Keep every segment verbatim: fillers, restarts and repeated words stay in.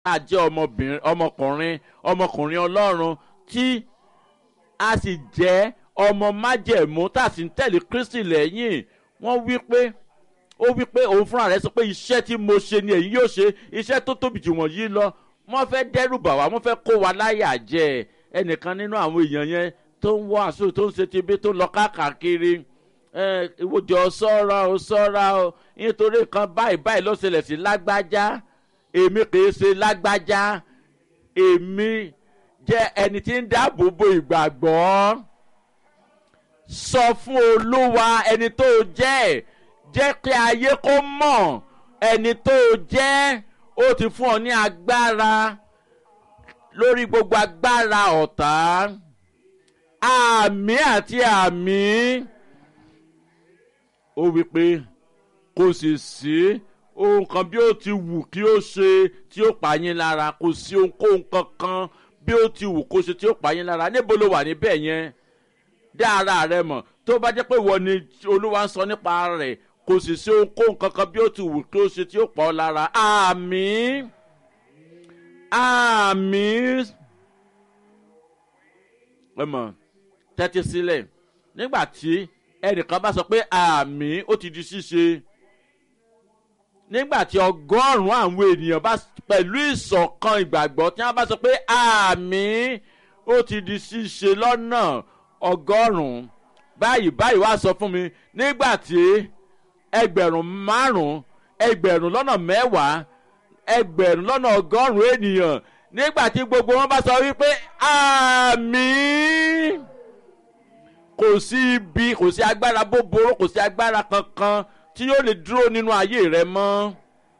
a jẹ́ ọmọbìnrin ọmọkùnrin ọmọkùnrin ọlọ́run tí a sì jẹ́ ọmọ májẹ̀mú tá a sì ń tẹ̀lé Kristi lẹ́yìn. Wọ́n wí pé ó wí pé òun fúnra rẹ̀ sọ pé iṣẹ́ tí mo ṣe ni èyí yóò ṣe, iṣẹ́ tó tóbi jù wọ̀nyí lọ. Wọ́n fẹ́ dẹ́rù bà wá, wọ́n fẹ́ kó wa láyà jẹ. Ẹnìkan nínú àwọn èèyàn yẹn tó ń wàásù tó ń ṣe ti bí tó ń lọ káàkiri ìwòjọ sọ́ra o sọ́ra o nítorí kan báyìí báyìí ló ṣẹlẹ̀ sí lágbájá. Èmi kìí ṣe lágbájá, èmi jẹ́ ẹni tí ń dáàbò bo ìgbàgbọ́. Sọ fún Olúwa ẹni tó jẹ́, jẹ́ kí ayé kó mọ̀ ẹni tó jẹ́. Ó ti fún ọ ní agbára lórí gbogbo agbára ọ̀tá. Àmì àti àmì. Ó wí pé kò sì sí ohun kan bí ó ti wù kí ó ṣe tí ó pa yín lára. Kò sí ohunkóhun kankan bí ó ti wù kó ṣe tí ó pa yín lára. Níbo ló wà níbẹ̀ yẹn? Dá ara rẹ mọ̀. Tó bá jẹ́ pé ìwọ ni Olúwa ń sọ nípa rẹ̀, kò sì sí ohunkóhun kankan bí ó ti wù kí ó ṣe tí ó pa ọ́ lára. Àmín àmín. Ẹ mọ̀, tẹ́tí sílẹ̀. Nígbà tí ẹnìkan bá sọ pé àmín, ó ti di ṣíṣe. Nígbà tí ọgọ́rùn-ún àwọn ènìyàn bá pẹ̀lú ìṣọ̀kan ìgbàgbọ́ tí wọ́n bá sọ pé àmín, ó ti di ṣíṣe lọ́nà ọgọ́rùn-ún. Báyìí báyìí wá sọ fún mi, nígbà tí ẹgbẹ̀rún márùn-ún ẹgbẹ̀rún lọ́nà mẹ́wàá ẹgbẹ̀rún lọ́nà ọgọ́rùn-ún ènìyàn, nígbà tí gbogbo wọn bá sọ wípé àmín, kò sí ibi, kò sí agbára búburú, kò sí agbára kankan tí yóò lè dúró nínú ayé rẹ mọ́.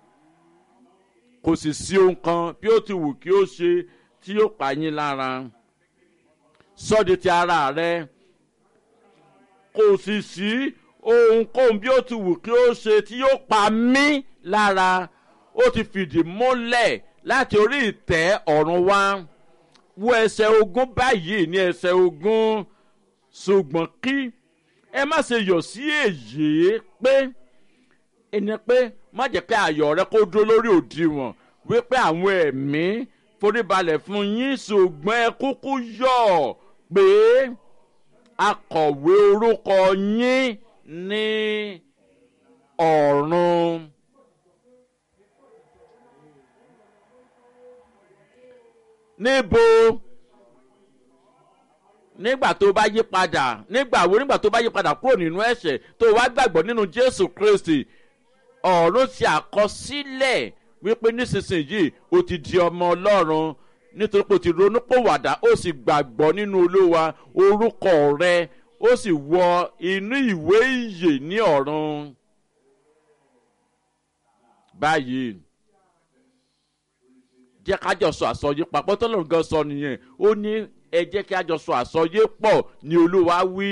Kò sì sí ohun kan bí ó ti wù kí ó ṣe tí yóò pa yín lára. Sọ́ọ̀dì ti ara rẹ. Kò sì sí ohunkóhun bí ó ti wù kí ó ṣe tí yóò pa mí lára. Ó ti fìdí múlẹ̀ láti orí ìtẹ́ ọ̀run wá. Wo ẹsẹ̀ ogún báyìí ní ẹsẹ̀ ogún. Ṣùgbọ́n kí ẹ má ṣe yọ̀ sí èyí pé ẹni pé má jẹ́ kí ayọ̀ rẹ kó dúró lórí òdiwọ̀n wípé àwọn ẹ̀mí foríbalẹ̀ fún yín, ṣùgbọ́n ẹ kúkú yọ̀ pé akọ̀wé orúkọ yín ní ọ̀run. Níbo? Nígbà tó bá yí padà, nígbà wo? Nígbà tó bá yí padà kúrò nínú ẹ̀ṣẹ̀ tó wá gbàgbọ́ nínú Jésù Kristi. Ọ̀run ti àkọsílẹ̀ wípé nísinsìnyí o ti di ọmọ Ọlọ́run nítorí pé o ti ronúpìwàdà, ó sì gbàgbọ́ nínú Olúwa, orúkọ rẹ ó sì wọ inú ìwé ìyè ní ọ̀run. Báyìí jẹ́ ká jọ sọ àsọyé papọ̀, tọ́lọ́run gan sọ nìyẹn. Ó ní ẹ jẹ́ kí a jọ sọ àsọyé pọ̀ ní Olúwa wí.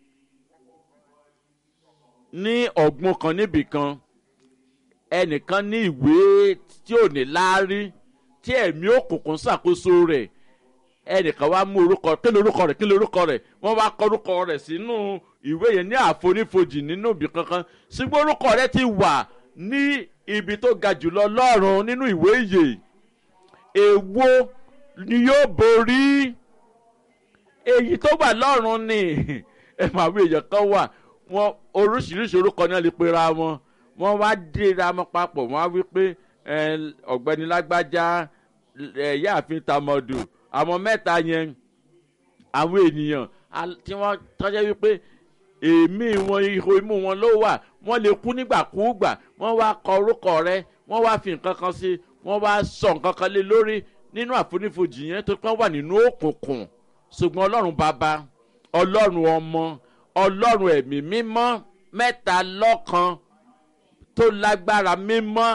Ní ọ̀gbun kan níbì kan, ẹnìkan ní ìwé tí ò ní láárí tí ẹ̀mí òkùnkùn ṣàkóso rẹ̀. Ẹnìkan wá mú orúkọ, kí ni orúkọ rẹ̀, kí ni orúkọ rẹ̀? Wọ́n wá kọ orúkọ rẹ̀ sínú ìwé yẹn ní àfonífojì nínú ibì kankan. Ṣùgbọ́n orúkọ rẹ̀ ti wà ní ibi tó ga jùlọ lọ́run nínú ìwé ìyè. Èwo ni yóò borí? Èyí tó wà lọ́run ni. Ẹ máa wí, èèyàn kan wà, wọn oríṣiríṣi orúkọ náà lè pera wọn. Wọ́n wá dira wọn papọ̀, wọ́n á wí pé ọ̀gbẹ́ni lágbájá, ìyáàfin tàmọ̀dù. Àwọn mẹ́ta yẹn, àwọn ènìyàn tí wọ́n tọ́jẹ́ wípé èémí wọn, ihò imú wọn ló wà. Wọ́n lè kú nígbàkúùgbà. Wọ́n wá kọ orúkọ rẹ̀, wọ́n wá fi nǹkan kan sí, wọ́n wá sọ nǹkan kan lé lórí nínú àfonífojì yẹn tó pọ́n wà nínú òkùnkùn. Ṣùgbọ́n Ọlọ́run Baba, Ọlọ́run Ọmọ, Ọlọ́run Ẹ̀mí Mímọ́, mẹ́ta lọ́kan, tó lágbára mímọ́,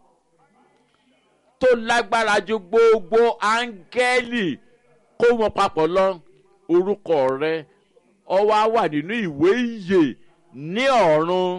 tó lágbára ju gbogbo áńgẹ́lì kó wọn papọ̀ lọ. Orúkọ rẹ ó wá wà nínú ìwé ìyè ní ọ̀run.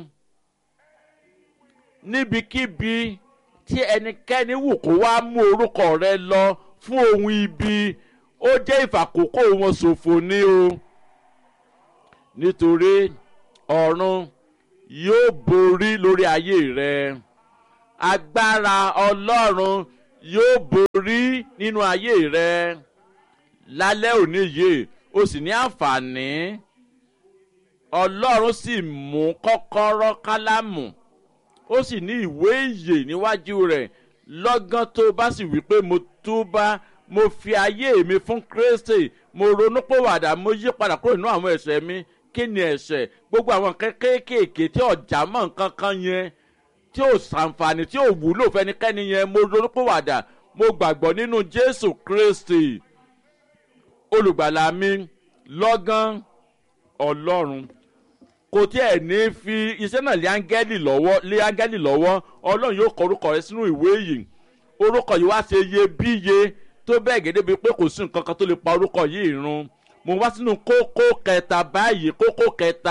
Níbikíbi tí ẹnikẹ́ni wù kó wá mú orúkọ rẹ lọ fún ohun ibi, ó jẹ́ ìfàkókò wọn ṣòfò ní o. Nítorí ọ̀run yóò borí lórí ayé rẹ. Agbára Ọlọ́run yóò borí nínú ayé rẹ lálẹ́ òní yìí o sì ní àǹfààní ọlọ́run sì mú kọ́kọ́rọ́ kálámù ó sì ní ìwé ìyè níwájú rẹ̀ lọ́gán tó bá sì wí pé mo túbá mo fi ayé mi fún Kristi mo ronúpìwàdà mo yí padà kúrò nínú àwọn ẹ̀ṣẹ̀ mi kí ni ẹ̀ṣẹ̀ gbogbo àwọn nǹkan kéékèèké tí ọ̀já mọ́ nǹkan kan yẹn tí ò ṣàǹfààní tí ò wúlò fẹ́nikẹ́ni yẹn mo ronúpìwàdà mo gbàgbọ́ nínú Jésù Kristi olùgbàlà mi lọ́gán ọlọ́run kò tí ẹ̀ ní fi iṣẹ́ náà lé áńgẹ́lì lọ́wọ́ lé áńgẹ́lì lọ́wọ́ ọlọ́run yóò kọ orúkọ rẹ sínú ìwé yìí orúkọ yìí wá ṣe iyebíye tó bẹ́ẹ̀ gẹ́gẹ́ bíi pé kò sí nǹkan kan tó lè pa orúkọ yìí run mo wá sínú kókó kẹta báyìí kókó kẹta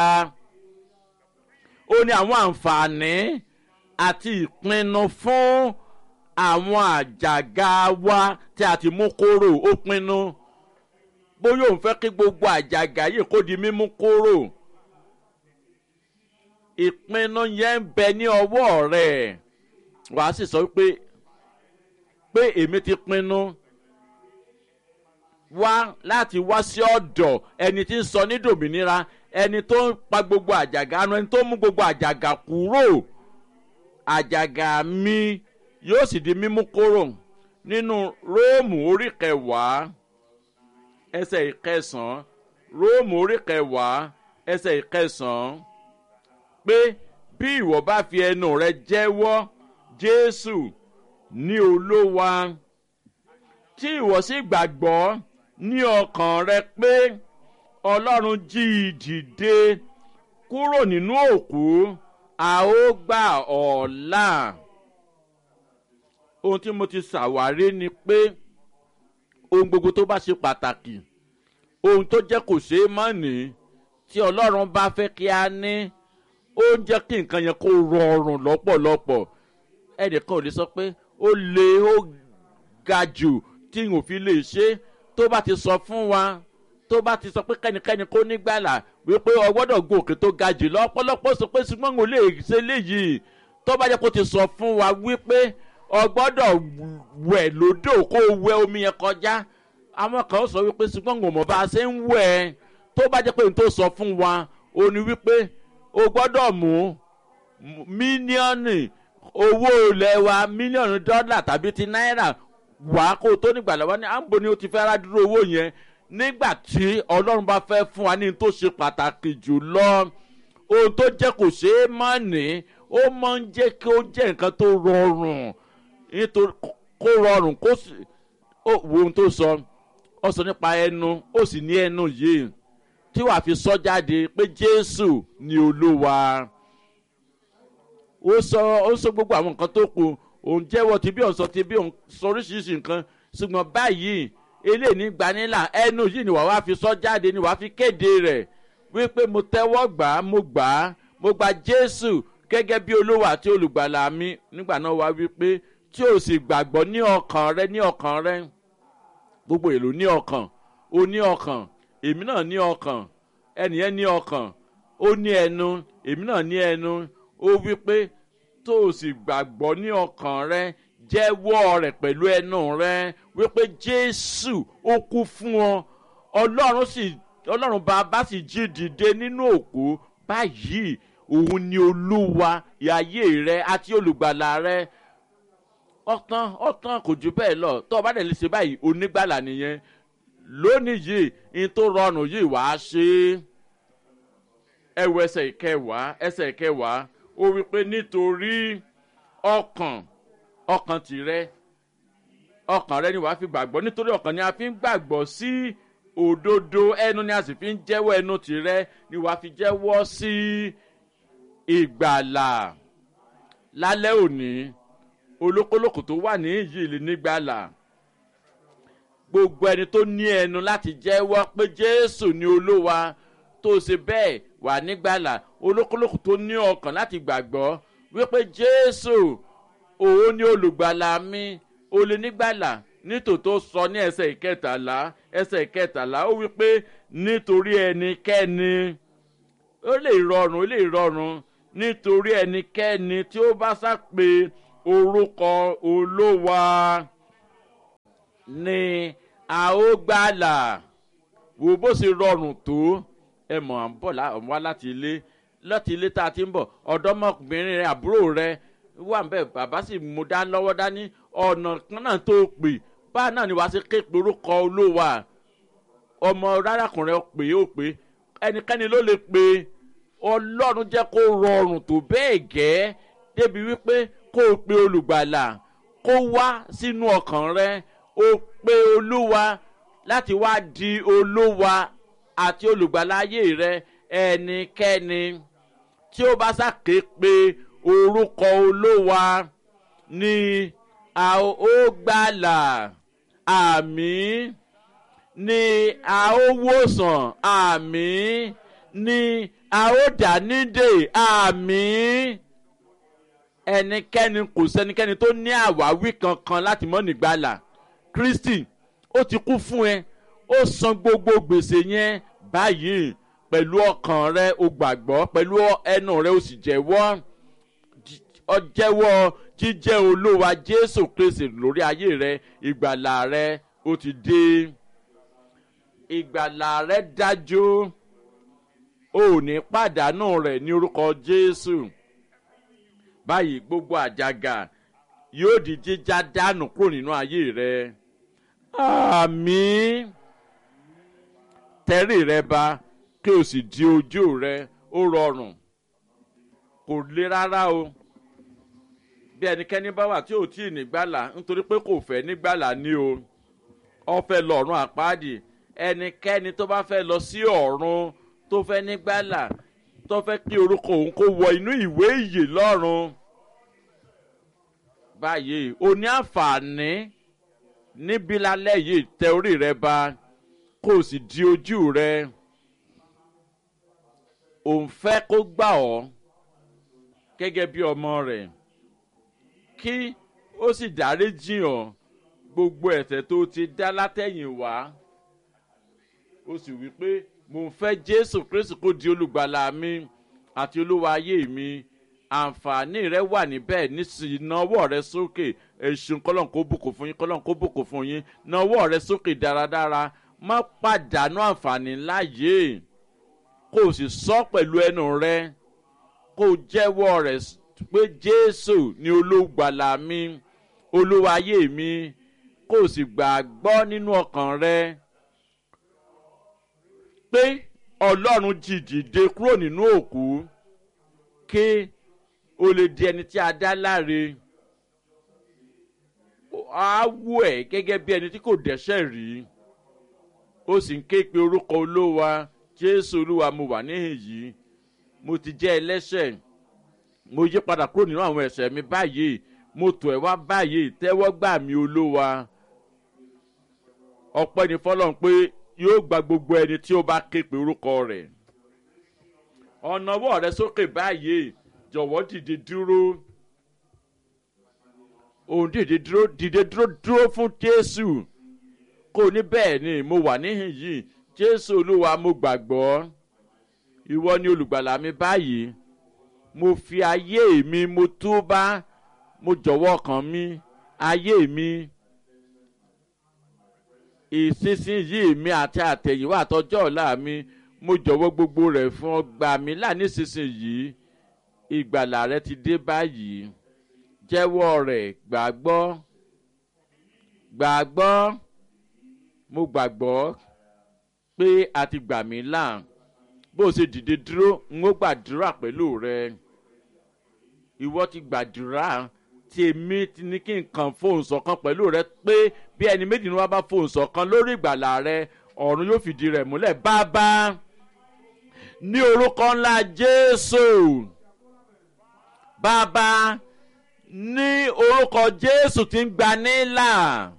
ó ní àwọn àǹfààní àti ìpinnu fún àwọn àjàgà wa tí a ti mú kúrò ó pinnu bóyá òun fẹ́ kí gbogbo àjàgà yìí kó di mímú kúrò ìpinnu yẹn ń bẹ ní ọwọ́ rẹ̀ wàá sì sọ pé pé èmi ti pinnu wá láti wá sí ọ̀dọ̀ ẹni tí ń sọ ní dòmìnira ẹni tó ń pa gbogbo àjàgà ẹni tó mú gbogbo àjàgà kúrò àjàgà mi yóò sì di mímú kúrò nínú Róòmù orí kẹwàá ẹsẹ̀ ìkẹsàn-án Róòmù orí kẹwàá ẹsẹ̀ ìkẹsàn-án pé bí ìwọ bá fi ẹnu rẹ jẹ́wọ́ Jésù ní Olúwa tí ìwọ sì gbàgbọ́ ní ọkàn rẹ pé Ọlọ́run jí i dìde kúrò nínú òkú a ó gbà ọ́ là. Ohun tí mo ti ṣàwárí ni pé ohun gbogbo tó bá ṣe pàtàkì ohun tó jẹ́ kò ṣeé mọ̀ ní tí Ọlọ́run bá fẹ́ kí a ní ó ń jẹ́ kí nǹkan yẹn kó rọrùn lọ́pọ̀lọpọ̀ ẹnìkan ò lè sọ pé ó lè ó ga jù tí n ò fi lè ṣe tó bá ti sọ fún wa tó bá ti sọ pé kẹ́nikẹ́ni kó nígbàlà wípé o gbọ́dọ̀ gun òkè tó ga jù lọ́pọ̀lọpọ̀ sọ pé ṣùgbọ́n n ò lè ṣe léyìí tó bá jẹ́ kó ti sọ fún wa wípé o gbọ́dọ̀ wẹ̀ lódò kó o wẹ omi yẹn kọjá àwọn kan sọ wípé ṣùgbọ́n n ò mọ̀ bá a ṣe ń wẹ̀ tó bá jẹ́ pé n tó sọ fún wa ó ní wípé o gbọ́dọ̀ mú mílíọ̀nù owó ilẹ̀ wa mílíọ̀nù dọ́là tàbí ti náírà wá kó o tó nígbà lọ́wọ́ ní àǹbò ni o ti fẹ́ rádúró owó yẹn nígbà tí Ọlọ́run bá fẹ́ fún wa ní tó ṣe pàtàkì jù lọ ohun tó jẹ́ kò ṣeé mọ̀ ní ó máa ń jẹ́ kí ó jẹ́ nǹkan tó rọrùn nítorí kó rọrùn kó sì wo ohun tó sọ ó sọ nípa ẹnu ó sì ní ẹnu yìí tí wàá fi sọ jáde pé Jésù ni Olúwa ó sọ ó sọ gbogbo àwọn nǹkan tó kù òun jẹ́wọ́ ti bí òun sọ ti bí òun sọ oríṣiríṣi nǹkan ṣùgbọ́n báyìí eléyìí ní gbanilà ẹnu yìí ni wàá wá fi sọ jáde ni wàá fi kéde rẹ̀ wípé mo tẹ́wọ́ gbà á mo gbà á mo gba Jésù gẹ́gẹ́ bí Olúwa àti olùgbàlà mi nígbà náà wá wípé tí o sì gbàgbọ́ ní ọkàn rẹ ní ọkàn rẹ gbogbo èlò ní ọkàn o ní ọkàn èmi náà ní ọkàn ẹnìyẹn ní ọkàn ó ní ẹnu èmi náà ní ẹnu ó wípé tó o sì gbàgbọ́ ní ọkàn rẹ jẹ́wọ́ rẹ̀ pẹ̀lú ẹnu rẹ wípé Jésù ó kú fún ọ Ọlọ́run sì Ọlọ́run bàbá sì jí dìde nínú òkú báyìí òun ni Olúwa ayé rẹ àti olùgbàlà rẹ ọ̀tán ọ̀tán kò jù bẹ́ẹ̀ lọ tó o bá dẹ̀ lè ṣe báyìí onígbàlà nìyẹn lónìí yìí ní tó rọrùn yìí wàá ṣe é ẹwọ ẹsẹ̀ ìkẹwàá ẹsẹ̀ ìkẹwàá ó wí pé nítorí ọkàn ọkàn tìrẹ ọkàn rẹ ni wàá fi gbàgbọ́ nítorí ọkàn ni a fi ń gbàgbọ́ sí òdodo ẹnu ni a sì fi ń jẹ́wọ́ ẹnu tìrẹ ni wàá fi jẹ́wọ́ sí ìgbàlà lálẹ́ òní olókòlókò tó wà ní yìí nígbàlà gbogbo ẹni tó ní ẹnu láti jẹ́wọ́ pé Jésù ni Olúwa tó ṣe bẹ́ẹ̀ wà nígbàlà olókòlókò tó ní ọkàn láti gbàgbọ́ wípé Jésù òun ni olùgbàlà mi ó lè nígbàlà nítòótọ́ sọ ní ẹsẹ̀ ìkẹtàlá ẹsẹ̀ ìkẹtàlá ó wípé nítorí ẹnikẹ́ni ó lè rọrùn ó lè rọrùn nítorí ẹnikẹ́ni tí ó bá sá pé orúkọ Olúwa ni a ó gbàlà. Wo bó ṣe rọrùn tó. Ẹ mọ̀ à ń bọ̀ wá láti ilé láti ilé tá a ti ń bọ̀ ọ̀dọ́mọkùnrin rẹ àbúrò rẹ wà ń bẹ̀ bàbá sì mú dá lọ́wọ́ dání ọ̀nà kan náà tó pè báà náà ni wàá ṣe ké pe orúkọ Olúwa. Ọmọ rárákùnrin pè é ó pè ẹnikẹ́ni ló lè pe Ọlọ́run jẹ́ kó rọrùn tó bẹ́ẹ̀ gẹ́ débi wípé kó o pe olùgbàlà kó wá sínú ọkàn rẹ ó pe Olúwa láti wá di Olúwa àti olùgbàlà ayé rẹ. Ẹnikẹ́ni tí ó bá ṣàké pe orúkọ Olúwa ni a ó gbàlà. Àmín. Ni a ó wòsàn. Àmín. Ni a ó dá nídè. Àmín. Ẹnikẹ́ni kò sẹ́nikẹ́ni tó ní àwáwí kankan láti mọ́ nígbàlà. Kristi ó ti kú fún ẹ ó san gbogbo gbèsè yẹn báyìí pẹ̀lú ọkàn rẹ o gbàgbọ́ pẹ̀lú ẹnu rẹ o sì jẹ́wọ́ ọ jẹ́wọ́ jíjẹ́ Olúwa Jésù Kristi lórí ayé rẹ ìgbàlà rẹ ó ti dé. Ìgbàlà rẹ dájú o ò ní pàdánù rẹ̀ ní orúkọ Jésù. Báyìí gbogbo àjàgà yóò di jíjá dànù kúrò nínú ayé rẹ. Àmín. Tẹrí rẹ ba kí o sì di ojú rẹ ó rọrùn kò le rárá o. Bí ẹnikẹ́ni bá wà tí ò tí ì nígbàlà nítorí pé kò fẹ́ nígbàlà ni o ó fẹ́ lọ ọ̀run àpáàdì. Ẹnikẹ́ni tó bá fẹ́ lọ sí ọ̀run tó fẹ́ nígbàlà tó fẹ́ kí orúkọ òun kó wọ inú ìwé ìyè lọ́run báyìí o ní àǹfààní níbí lálẹ́ yìí tẹ orí rẹ ba kó o sì di ojú rẹ. Òun fẹ́ kó gbà ọ́ gẹ́gẹ́ bí ọmọ rẹ̀ kí ó sì dáríjì ọ́ gbogbo ẹ̀ṣẹ̀ tó ti dá látẹ̀yìn wá. Ó sì wí pé mo fẹ́ Jésù Kristi kó di olùgbàlà mi àti olúwa ayé mi. Àǹfààní rẹ wà níbẹ̀ nísìnyí nawọ́ rẹ sókè ẹ̀sùn kọ́lọ́n kó bùkún fún yín kọ́lọ́n kó bùkún fún yín nawọ́ rẹ sókè dáradára má pàdánù àǹfààní ńlá yìí kó o sì sọ pẹ̀lú ẹnu rẹ kó o jẹ́wọ́ rẹ̀ pé Jésù ni olùgbàlà mi olúwa ayé mi kó o sì gbàgbọ́ nínú ọkàn rẹ pé Ọlọ́run jí dìde kúrò nínú òkú kí o lè di ẹni tí a dá láre. Á wù ẹ́ gẹ́gẹ́ bí ẹni tí kò dẹ́ṣẹ̀ rí ó sì ń ké pe orúkọ Olúwa Jésù Olúwa mo wà níhìn yìí mo ti jẹ́ ẹlẹ́ṣẹ̀ mo yí padà kúrò nínú àwọn ẹ̀ṣẹ̀ mi báyìí mo tọ̀ ẹ́ wá báyìí tẹ́wọ́ gbà mí Olúwa. Ọpẹ́ ni fọ́lọ́run pé yóò gba gbogbo ẹni tí ó bá ké pe orúkọ rẹ̀. Ọ̀nà ọwọ́ rẹ sókè báyìí jọ̀wọ́ dìde dúró òun dìde dúró dìde dúró dúró fún Jésù kò ní bẹ́ẹ̀ ni mo wà níhìn yìí Jésù Olúwa mo gbàgbọ́ ìwọ ni olùgbàlà mi báyìí mo fi ayé mi mo túbá mo jọ̀wọ́ ọkàn mi ayé mi ìsinsìnyí mi àti àtẹ̀yìnwá àtọjọ́ ọ̀la mi mo jọ̀wọ́ gbogbo rẹ̀ fún ọ gbà mí là nísinsìnyí ìgbàlà rẹ ti dé báyìí jẹ́wọ́ rẹ̀ gbàgbọ́ gbàgbọ́ mo gbàgbọ́ pé a ti gbà mí là bó o ṣe dìde dúró n ó gbàdúrà pẹ̀lú rẹ ìwọ ti gbàdúrà tí èmi ti ní kí n kàn fóun ṣọ̀kan pẹ̀lú rẹ pé bí ẹni méjì ni wọ́n bá fóun ṣọ̀kan lórí ìgbàlà rẹ ọ̀run yóò fìdí rẹ̀ múlẹ̀ bàbá ní orúkọ ńlá Jésù bàbá ní orúkọ Jésù tí ń gba nílà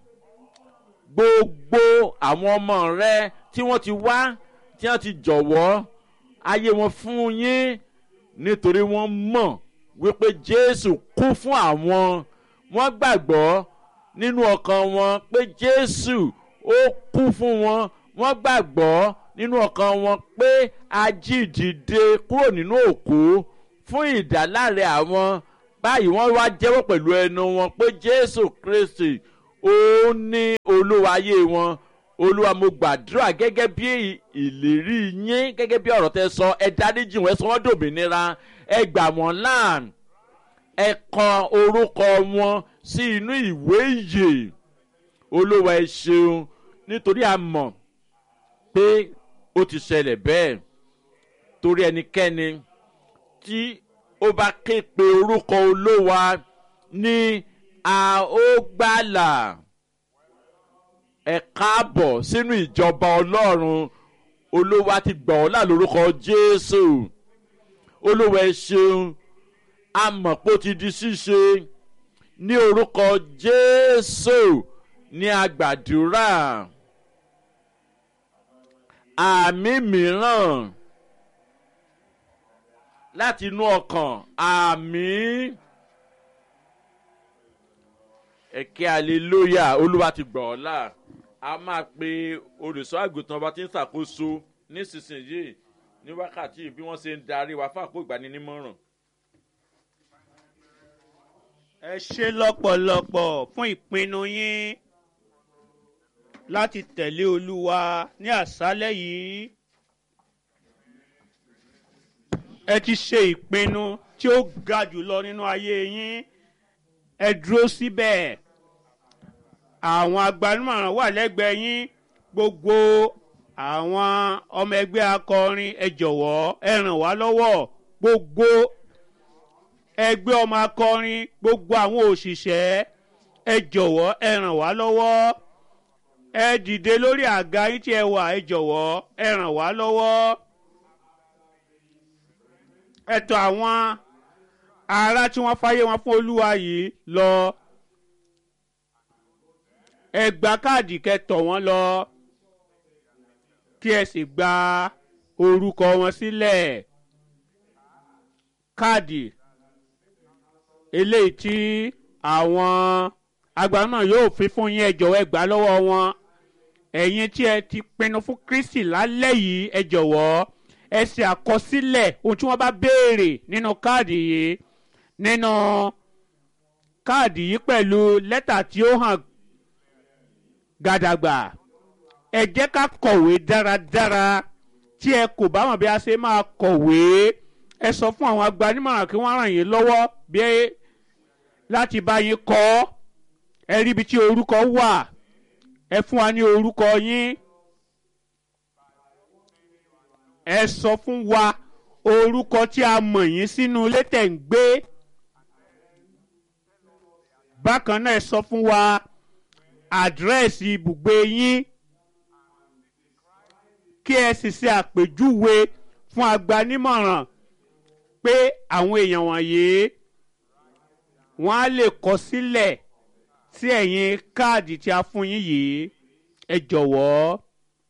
gbogbo àwọn ọmọ rẹ tí wọ́n ti wá tí wọ́n ti jọ̀wọ́ ayé wọn fún yín nítorí wọ́n mọ̀ wípé Jésù kú fún àwọn wọ́n gbàgbọ́ nínú ọkàn wọn pé Jésù ó kú fún wọn wọ́n gbàgbọ́ nínú ọkàn wọn pé a jí dìde kúrò nínú òkú fún ìdáláre àwọn báyìí wọ́n wá jẹ́wọ́ pẹ̀lú ẹnu wọn pé Jésù Kristi ó ní Olúwa ayé wọn olúwa mo gbàdúrà gẹ́gẹ́ bí ìlérí yín gẹ́gẹ́ bí ọ̀rọ̀ tẹ sọ ẹ dáríjì wọn ẹ sọ wọ́n dòmìnira ẹ gbà wọ́n là ẹ kọ orúkọ wọn sí inú ìwé ìyè olúwa ẹ ṣeun nítorí a mọ̀ pé ó ti ṣẹlẹ̀ bẹ́ẹ̀ torí ẹnikẹ́ni tí ó bá ké pe orúkọ olúwa ní a ó gbàlà ẹ káàbọ̀ sínú ìjọba ọlọ́run olúwa ti gbà ọ́ là lórúkọ jésù olúwa ẹ ṣeun a mọ̀ pé ó ti di ṣíṣe ní orúkọ jésù ní agbàdúrà àmì mìíràn láti inú ọkàn àmì ẹ̀kẹ́ aleluya olúwa ti gbà ọ́ là a máa pe olùṣọ́ àgùntàn bá ti ń ṣàkóso nísinsìnyí ní wákàtí bí wọ́n ṣe ń darí wa fún àpò ìgbaninímọ̀ràn. ẹ ṣe lọ́pọ̀lọpọ̀ fún ìpinnu yín láti tẹ̀lé olúwa ní àṣálẹ́ yìí. ẹ ti ṣe ìpinnu tí ó ga jùlọ nínú ayé yín ẹ dúró síbẹ̀. àwọn agbanimọ̀ràn wà lẹ́gbẹ̀ẹ́ yín gbogbo àwọn ọmọ ẹgbẹ́ akọrin ẹ jọ̀wọ́ ẹ ràn wá lọ́wọ́ gbogbo ẹgbẹ́ ọmọ akọrin gbogbo àwọn òṣìṣẹ́ ẹ jọ̀wọ́ ẹ ràn wá lọ́wọ́ ẹ dìde lórí àga yín tí ẹ wà ẹ jọ̀wọ́ ẹ ràn wá lọ́wọ́ ẹ tọ̀ àwọn ará tí wọ́n fáyé wọn fún olúwa yìí lọ ẹ gba káàdì kẹtọ̀ wọn lọ kí ẹ sì gba orúkọ wọn sílẹ̀ káàdì eléyìí tí àwọn àgbà náà yóò fi fún yín ẹ jọ̀wọ́ ẹ gbà lọ́wọ́ wọn ẹ̀yin tí ẹ ti pinnu fún kristi lálẹ́ yìí ẹ jọ̀wọ́ ẹ ṣe àkọsílẹ̀ ohun tí wọ́n bá béèrè nínú káàdì yìí nínú káàdì yìí pẹ̀lú lẹ́tà tí ó hàn gàdàgbà ẹ jẹ́ ká kọ̀wé dáradára tí ẹ kò bá mọ̀ bí a ṣe máa kọ̀wé ẹ sọ fún àwọn agbanímọ̀ràn kí wọ́n ràn yín lọ́wọ́ bí láti bá yín kọ ẹ rí ibi tí orúkọ wà ẹ fún wa ní orúkọ yín ẹ sọ fún wa orúkọ tí a mọ̀ yín sínú ilé tẹ̀ ń gbé bákan náà ẹ sọ fún wa àdírẹ́sì ibùgbé yín kí ẹ sì ṣe àpèjúwe fún agbanímọ̀ràn pé àwọn èèyàn wọ̀nyí wọ́n á lè kọ sílẹ̀ sí ẹ̀yìn káàdì tí a fún yín yìí ẹ jọ̀wọ́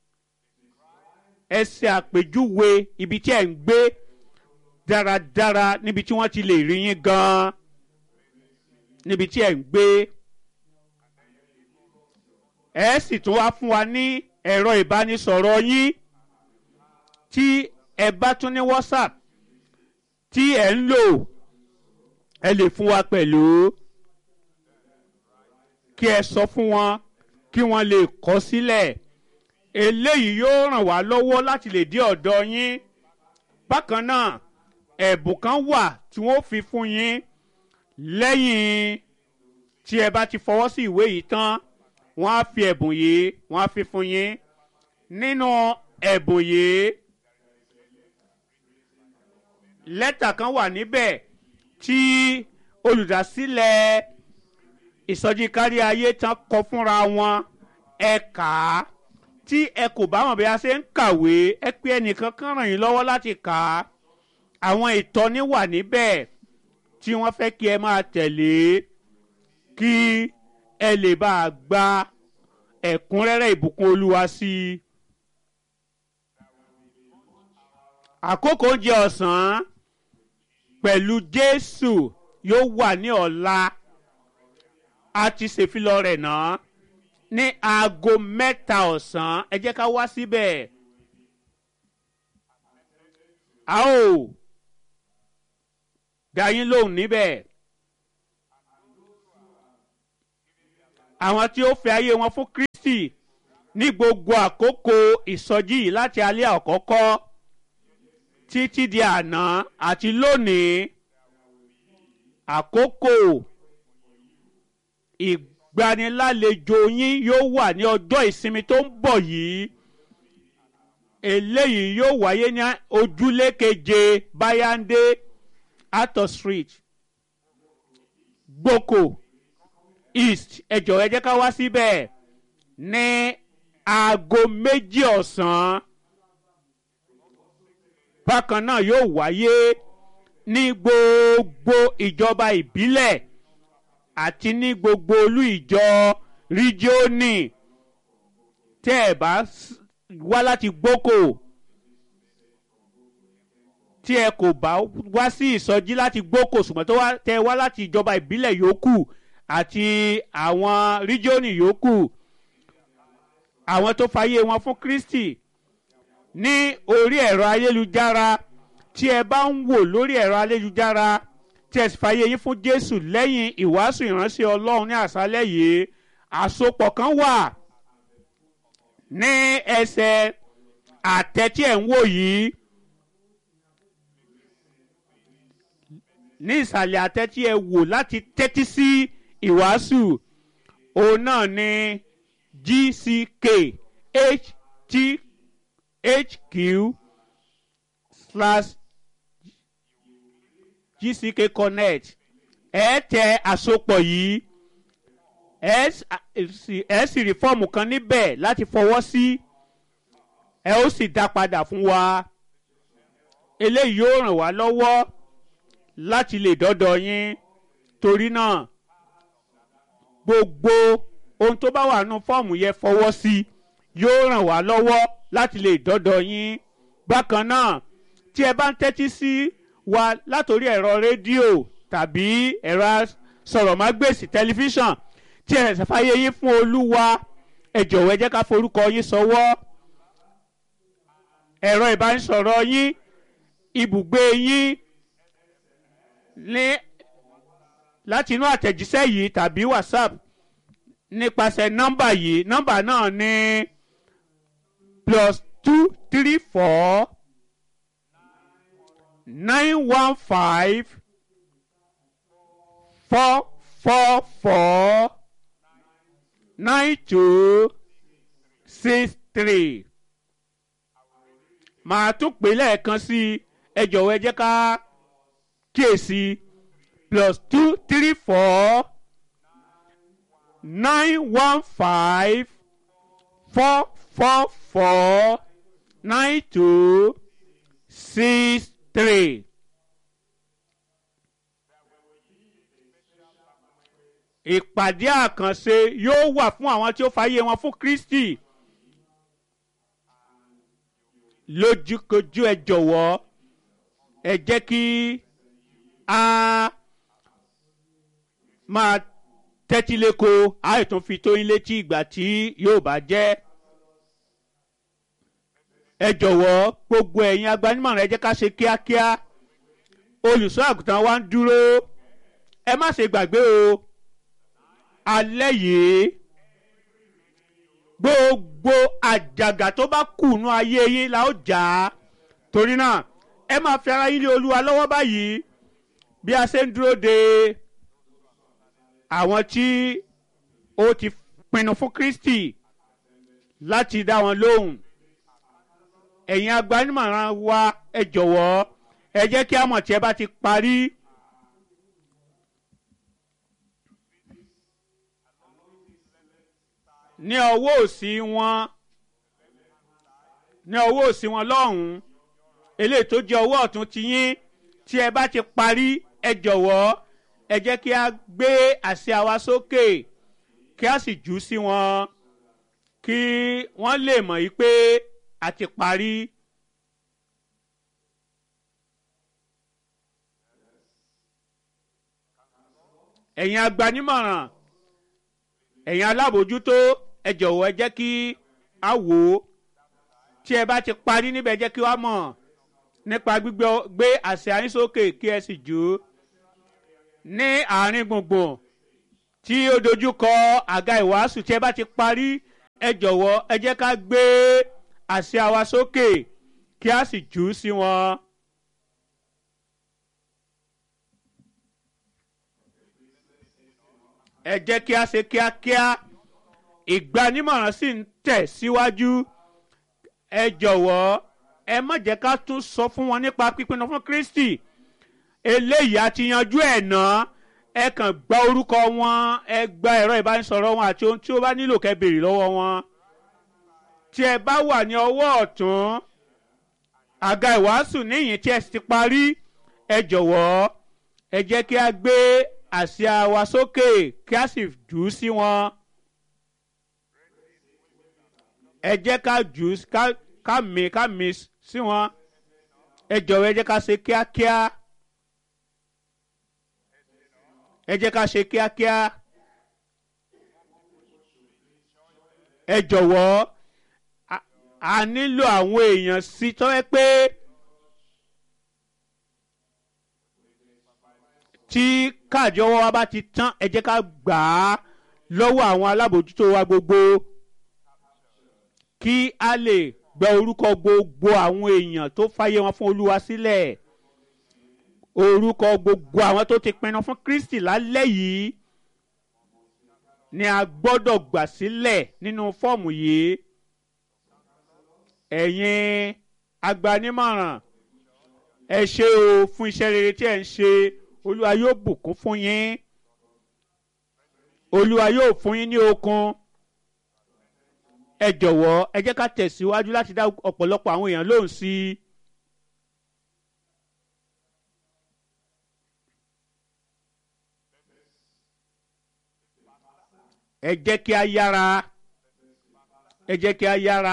ẹ ṣe àpèjúwe ibi tí ẹ̀ ń gbé dáradára níbi tí wọ́n ti lè rí yín gan-an níbi tí ẹ̀ ń gbé ẹ sì tún wá fún wa ní ẹ̀rọ ìbánisọ̀rọ̀ yín tí ẹ bá tún ní whatsapp tí ẹ ń lò ẹ lè fún wa pẹ̀lú kí ẹ sọ fún wọn kí wọ́n lè kọ sílẹ̀ eléyìí yóò ràn wá lọ́wọ́ láti lè dé ọ̀dọ̀ yín bákan náà ẹ̀bùn kan wà tí wọ́n fi fún yín lẹ́yìn tí ẹ bá ti fọwọ́ sí ìwé yìí tán wọ́n á fi ẹ̀bùn yìí wọ́n á fi fún yín nínú ẹ̀bùn yìí lẹ́tà kan wà níbẹ̀ tí olùdásílẹ̀ ìsọjí kárí ayé tán kọ fúnra wọn ẹ kà á tí ẹ kò bá mọ̀ bí a ṣe ń kàwé ẹ pé ẹnìkan kan ràn yín lọ́wọ́ láti kà á àwọn ìtọ́ni wà níbẹ̀ tí wọ́n fẹ́ kí ẹ máa tẹ̀lé kí ẹ lè bá a gba ẹ̀kúnrẹ́rẹ́ ìbùkún olúwa sí i. àkókò oúnjẹ ọ̀sán pẹ̀lú jésù yóò wà ní ọ̀la a ti ṣèfilọ̀ rẹ̀ náà ní aago mẹ́ta ọ̀sán ẹ jẹ́ ká wá síbẹ̀ a ó dá yín lóhùn níbẹ̀ àwọn tí ó fi ayé wọn fún Kristi ní gbogbo àkókò ìsọjí yìí láti alẹ́ àkọ́kọ́ títí di àná àti lónìí àkókò ìgbanilálejò yín yóò wà ní ọjọ́ ìsinmi tó ń bọ̀ yìí eléyìí yóò wáyé ní ojúlé keje Bayande Ato Street Gboko East ẹ jọ̀ọ́ ẹ jẹ́ ká wá síbẹ̀ ní aago méjì ọ̀sán bákan náà yóò wáyé ní gbogbo ìjọba ìbílẹ̀ àti ní gbogbo olú ìjọ ríjíọ́nì tẹ́ ẹ bá wá láti Gboko tí ẹ kò bá wá sí ìsọjí láti Gboko ṣùgbọ́n tó wá tẹ́ wá láti ìjọba ìbílẹ̀ yòókù àti àwọn ríjíọ́nì yòókù àwọn tó fàyè wọn fún Kristi ní orí ẹ̀rọ ayélujára tí ẹ bá ń wò lórí ẹ̀rọ ayélujára tí ẹ sì fàyè yín fún Jésù lẹ́yìn ìwàásù ìránṣẹ́ Ọlọ́run ní àṣálẹ́ yìí àsopọ̀ kan wà ní ẹsẹ̀ àtẹ tí ẹ̀ ń wò yìí ní ìsàlẹ̀ àtẹ tí ẹ wò láti tẹ́tí sí ìwàásù òun náà ní G C K H T H Q slash G C K Connect ẹ tẹ àsopọ̀ yìí ẹ sì rí fọ́ọ̀mù kan níbẹ̀ láti fọwọ́ sí ẹ ó sì dá padà fún wa eléyìí yóò ràn wá lọ́wọ́ láti lè dọ́dọ̀ yín torí náà gbogbo ohun tó bá wà nínú fọ́ọ̀mù yẹn fọwọ́ sí yóò ràn wá lọ́wọ́ láti lè dọ́dọ̀ yín bákan náà tí ẹ bá ń tẹ́tí sí wa látòrí ẹ̀rọ rédíò tàbí ẹ̀rọ sọ̀rọ̀mágbèsì tẹlifíṣàn tí ẹ ṣàfàyè yín fún Olúwa ẹ jọ̀wọ́ ẹ jẹ́ ká forúkọ yín sọwọ́ ẹ̀rọ ìbánisọ̀rọ̀ yín ibùgbé yín ní láti inú àtẹ̀jíṣẹ́ yìí tàbí WhatsApp nípasẹ̀ nọ́mbà yìí nọ́mbà náà ní plus two three four nine one five four four four nine two six three. Màá tún pè lẹ́ẹ̀kan sí ẹ jọ̀wọ́ ẹ jẹ́ ká kíyèsí plus two three four nine one five four four four nine two six three. Ìpàdé àkànṣe yóò wà fún àwọn tí ó fàyè wọn fún Kristi lójúkojú ẹ jọ̀wọ́ ẹ jẹ́ kí a máa tẹ́tí léko a tún fi tó yín létí ìgbà tí yóò bá jẹ́ ẹ jọ̀wọ́ gbogbo ẹ̀yin agbanimọ̀ràn ẹ jẹ́ ká ṣe kíákíá olùṣọ́ àgùntàn wa ń dúró ẹ má ṣe gbàgbé o alẹ́ yìí gbogbo àjàgà tó bá kùnú ayé yín la ó jà á torí náà ẹ máa fi ara yín lé Olúwa lọ́wọ́ báyìí bí a ṣe ń dúró de àwọn tí ó ti pinnu fún Kristi láti dá wọn lóhùn ẹ̀yin agbanimọ̀ràn wa ẹ jọ̀wọ́ ẹ jẹ́ kí a mọ̀ tí ẹ bá ti parí. ní ọwọ́ òsì wọn ní ọwọ́ òsì wọn lọ́hùn-ún eléyìí tó jẹ́ ọwọ́ ọ̀tún ti yín tí ẹ bá ti parí ẹ jọ̀wọ́ ẹ jẹ́ kí a gbé àsíá wa sókè kí a sì jù ú sí wọn kí wọ́n lè mọ̀ yí pé a ti parí. ẹ̀yin agbanimọ̀ràn ẹ̀yin alábòójútó ẹ jọ̀wọ́ ẹ jẹ́ kí a wò ó tí ẹ bá ti parí níbẹ̀ jẹ́ kí wá mọ̀ nípa gbígbé àsíá yín sókè kí ẹ sì jù ú ní àárín gbùngbùn tí ó dojúkọ àga ìwàásù tí ẹ bá ti parí ẹ jọ̀wọ́ ẹ jẹ́ ká gbé àsíá wa sókè kí a sì jù ú sí wọn. ẹ jẹ́ kí a ṣe kíákíá ìgbanímọ̀ràn sì ń tẹ̀ síwájú. ẹ jọ̀wọ́ ẹ má jẹ́ ká tún sọ fún wọn nípa pípinnu fún Kristi eléyìí a ti yanjú ẹ̀ náà. ẹ kàn gba orúkọ wọn ẹ gba ẹ̀rọ ìbánisọ̀rọ̀ wọn àti ohun tí ó bá nílò kẹ́ béèrè lọ́wọ́ wọn. tí ẹ bá wà ní ọwọ́ ọ̀tún àga ìwàásù níyìn tí ẹ sì ti parí ẹ jọ̀wọ́ ẹ jẹ́ kí a gbé àsíá wa sókè kí a sì jù ú sí wọn. ẹ jẹ́ ká jù ú ká ká mí ká mí sí wọn. ẹ jọ̀wọ́ ẹ jẹ́ ká ṣe kíákíá. ẹ jẹ́ ká ṣe kíákíá. ẹ jọ̀wọ́ a nílò àwọn èèyàn sí tọ́wẹ́ pé tí káàdì ọwọ́ wa bá ti tán ẹ jẹ́ ká gbà á lọ́wọ́ àwọn alábòjútó wa gbogbo kí a lè gba orúkọ gbogbo àwọn èèyàn tó fàyè wọn fún Olúwa sílẹ̀. orúkọ gbogbo àwọn tó ti pinnu fún Kristi lálẹ́ yìí ni a gbọ́dọ̀ gbà sílẹ̀ nínú fọ́ọ̀mù yìí. ẹ̀yin agbanímọ̀ràn ẹ ṣé o fún iṣẹ́ rere tí ẹ ń ṣe. Olúwa yóò bùkún fún yín. Olúwa yóò fún yín ní okun. ẹ jọ̀wọ́ ẹ jẹ́ ká tẹ̀síwájú láti dá ọ̀pọ̀lọpọ̀ àwọn èèyàn lóhùn sí i. ẹ jẹ́ kí a yára ẹ jẹ́ kí a yára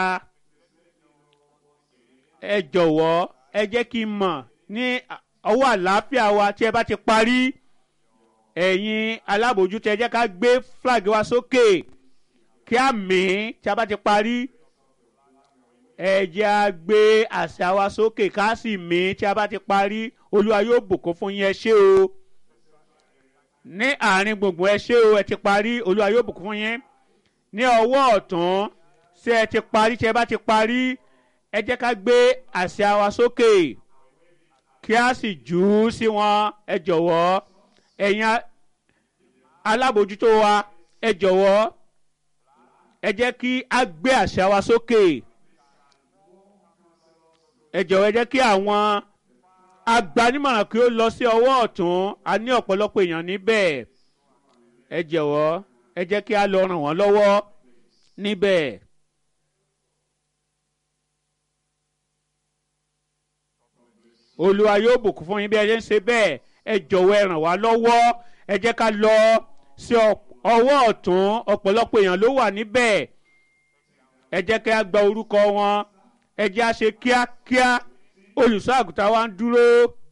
ẹ jọ̀wọ́ ẹ jẹ́ kí n mọ̀ ní ọwọ́ àlàáfíà wa tí ẹ bá ti parí. ẹ̀yin alábòójútó ẹ jẹ́ ká gbé flag wa sókè kí a mì í tí a bá ti parí. ẹ jẹ́ a gbé àsíá wa sókè ká sì mì í tí a bá ti parí. Olúwa yóò bùkún fún yín ẹ ṣé o. ní àárín gbùngbùn ẹ ṣé o ẹ ti parí. Olúwa yóò bùkún fún yín. ní ọwọ́ ọ̀tún ṣé ẹ ti parí tí ẹ bá ti parí ẹ jẹ́ ká gbé àsíá wa sókè kí a sì jù ú sí wọn. ẹ jọ̀wọ́ ẹ̀yin alábòjútó wa ẹ jọ̀wọ́ ẹ jẹ́ kí a gbé àsíá wa sókè. ẹ jọ̀wọ́ ẹ jẹ́ kí àwọn agbanímọ̀ràn kí ó lọ sí ọwọ́ ọ̀tún. a ní ọ̀pọ̀lọpọ̀ èèyàn níbẹ̀. ẹ jọ̀wọ́ ẹ jẹ́ kí a lọ ràn wọ́n lọ́wọ́ níbẹ̀. Olúwa yóò bùkún fún yín bí ẹ ṣe ń ṣe bẹ́ẹ̀. ẹ jọ̀wọ́ ẹ ràn wá lọ́wọ́. ẹ jẹ́ ká lọ sí ọwọ́ ọ̀tún. ọ̀pọ̀lọpọ̀ èèyàn ló wà níbẹ̀. ẹ jẹ́ ká gba orúkọ wọn. ẹ jẹ́ á ṣe kíákíá. olùṣọ́ àgùntàn wa ń dúró.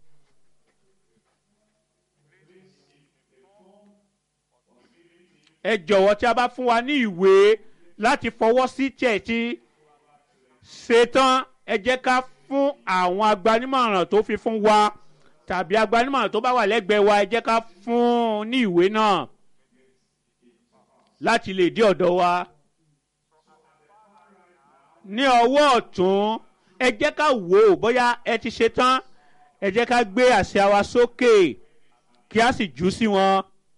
ẹ jọ̀wọ́ tí a bá fún wa ní ìwé láti fọwọ́ sí tiẹ̀ tí ṣetán ẹ jẹ́ ká fún àwọn agbanímọ̀ràn tó fi fún wa tàbí agbanímọ̀ràn tó bá wà lẹ́gbẹ̀ẹ́ wa ẹ jẹ́ ká fún un ní ìwé náà láti lè dé ọ̀dọ̀ wa. ní ọwọ́ ọ̀tún ẹ jẹ́ ká wò ó bóyá ẹ ti ṣe tán. ẹ jẹ́ ká gbé àsíá wa sókè kí a sì jù ú sí wọn.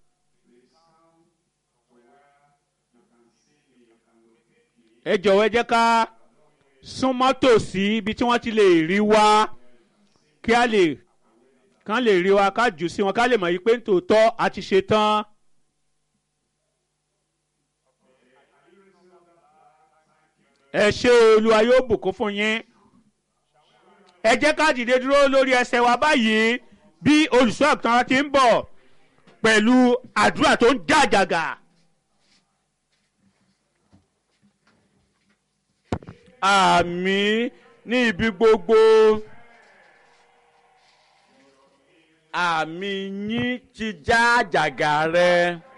ẹ jọ̀wọ́ ẹ jẹ́ ká súnmọ́ tòsí ibi tí wọ́n ti lè rí wa kí a lè kán lè rí wa ká jù sí wọn ká lè mọ̀ yí pé nítòótọ́ a ti ṣe tán. ẹ ṣé Olúwa yóò bùkún fún yín. ẹ jẹ́ ká dìde dúró lórí ẹsẹ̀ wa báyìí bí olùṣọ́ àgùntàn wa ti ń bọ̀ pẹ̀lú àdúrà tó ń já àjàgà. Àmín ní ibi gbogbo. Àmì yín ti já àjàgà rẹ.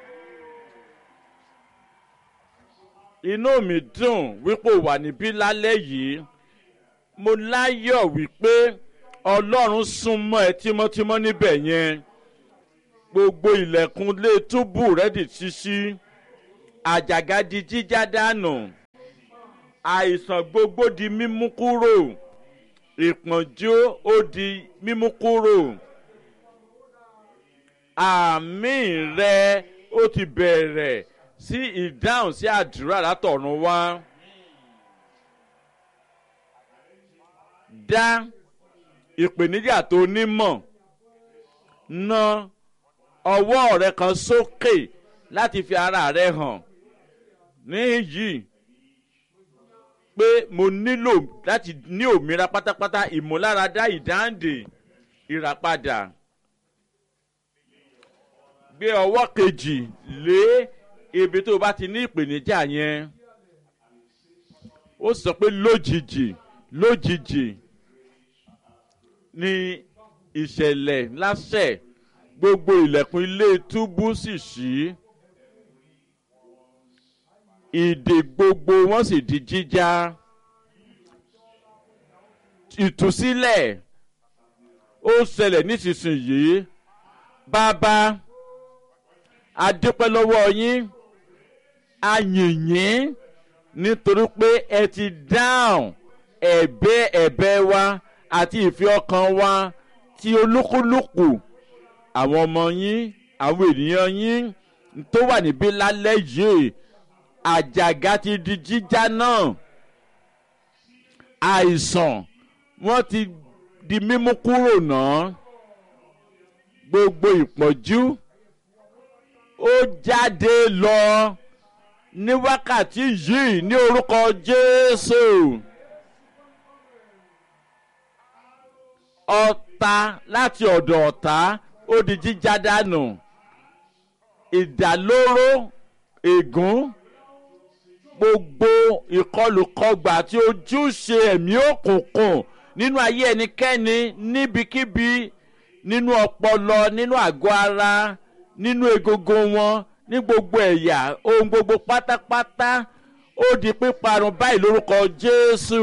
Inú mi dùn wípé o wà níbí lálẹ́ yìí. Mo láyọ̀ wípé Ọlọ́run súnmọ́ ẹ tímọ́tímọ́ níbẹ̀ yẹn. gbogbo ilẹ̀kùn lé túbú rẹ̀ di ṣíṣí àjàgà di jíjá dànù àìsàn gbogbo di mímú kúrò ìpọ́njú ó di mímú kúrò àmín rẹ ó ti bẹ̀rẹ̀ sí ìdáhùn sí àdúrà látọ̀run wá. Dá ìpèníjà tó nímọ̀ na ọwọ́ rẹ kan sókè láti fi ara rẹ hàn níyì pé mo nílò láti ní òmìnira pátápátá ìmúláradá ìdáǹdè ìràpadà. Gbé ọwọ́ kejì lé ibi tó o bá ti ní ìpèníjà yẹn ó sọ pé lójijì lójijì ní ìṣẹ̀lẹ̀ láṣẹ gbogbo ilẹ̀kùn ilé túbú sì ṣí ìdè gbogbo wọn sì di jíjá ìtúsílẹ̀ ó ṣẹlẹ̀ nísinsìnyí. Bàbá a dúpẹ́ lọ́wọ́ yín a yìn yín nítorí pé ẹ ti dáhùn ẹ̀bẹ̀ ẹ̀bẹ̀ wa àti ìfẹ́ ọkàn wa tí olúkúlùkù àwọn ọmọ yín àwọn ènìyàn yín tó wà níbí lálẹ́ yìí àjàgà ti di jíjá náà àìsàn wọ́n ti di mímú kúrò náà gbogbo ìpọ́njú ó jáde lọ ní wákàtí yìí ní orúkọ Jésù. Ọ̀tá láti ọ̀dọ̀ ọ̀tá ó di jíjá dànù ìdálóró ègún gbogbo ìkọlùkọgbà tí ojúṣe ẹ̀mí òkùnkùn nínú ayé ẹnikẹ́ni níbikíbi nínú ọpọlọ nínú àgọ́ ara nínú egungun wọn ní gbogbo ẹ̀yà ohun gbogbo pátápátá ó di píparun báyìí lórúkọ Jésù.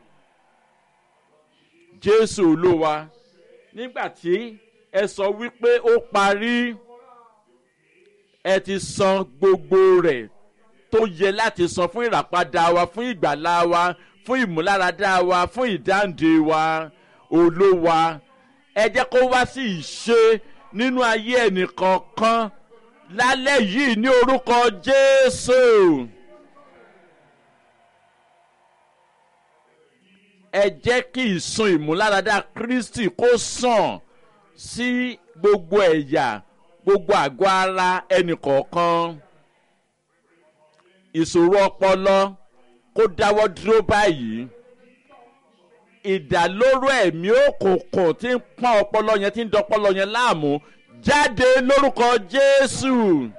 Jésù Olúwa nígbà tí ẹ sọ wípé ó parí ẹ ti san gbogbo rẹ̀ tó yẹ láti san fún ìràpadà wa fún ìgbàlá wa fún ìmúláradá wa fún ìdáǹdè wa. Olúwa ẹ jẹ́ kó wá sí ìṣe nínú ayé ẹnìkọ̀ọ̀kan lálẹ́ yìí ní orúkọ Jésù. Ẹ jẹ́ kí ìsun ìmúláradá Kristi kó sàn sí gbogbo ẹ̀yà gbogbo àgọ́ ara ẹnìkọ̀ọ̀kan. Ìṣòro ọpọlọ kó dáwọ́ dúró báyìí. Ìdálóró ẹ̀mí òkùnkùn tí ń pọ́n ọpọlọ yẹn tí ń dọpọlọ yẹn láàmú jáde lórúkọ Jésù.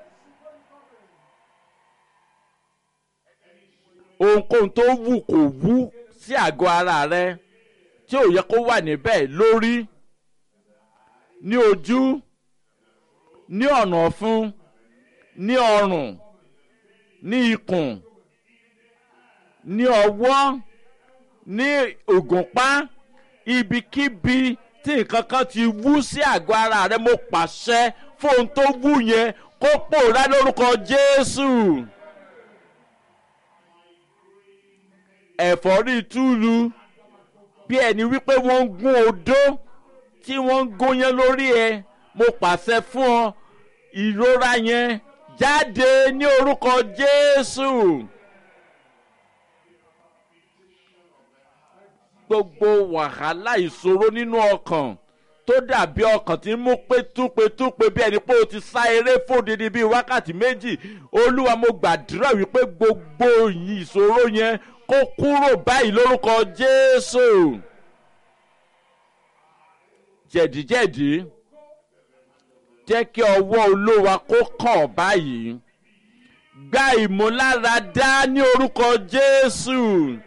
Ohunkóhun tó wù kó wú sí àgọ́ ara rẹ tí ò yẹ kó wà níbẹ̀ lórí ní ojú ní ọ̀nà ọ̀fun ní ọrùn ní ikùn ní ọwọ́ ní ògùnpá ibikíbi tí nǹkan kan ti wú sí àgọ́ ara rẹ mo pàṣẹ fún ohun tó wú yẹn kó pòórá lórúkọ Jésù. Ẹ̀fọ́rí túlu bí ẹni wípé wọ́n ń gún odó tí wọ́n ń gúnyán lórí ẹ mo pàṣẹ fún ọ ìrora yẹn jáde ní orúkọ Jésù. Gbogbo wàhálà ìṣòro nínú ọkàn tó dàbí ọkàn tí ń mú pétúpétúpé bí ẹni pé o ti sá eré fòdìdí bíi wákàtí méjì Olúwa mo gbàdúrà wípé gbogbo ìṣòro yẹn kó kúrò báyìí lórúkọ Jésù. Jẹ̀díjẹ̀dí jẹ́ kí ọwọ́ Olúwa kó kàn báyìí gba ìmúláradá ní orúkọ Jésù.